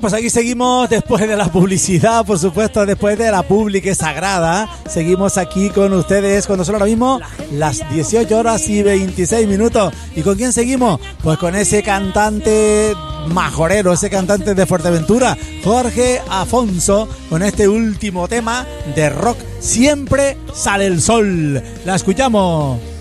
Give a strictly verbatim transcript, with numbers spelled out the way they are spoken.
pues aquí seguimos después de la publicidad, por supuesto, después de la publi que es sagrada. Seguimos aquí con ustedes cuando son ahora mismo las dieciocho horas y veintiséis minutos. ¿Y con quién seguimos? Pues con ese cantante majorero, ese cantante de Fuerteventura, Jorge Afonso, con este último tema de rock, Siempre Sale el Sol. La escuchamos.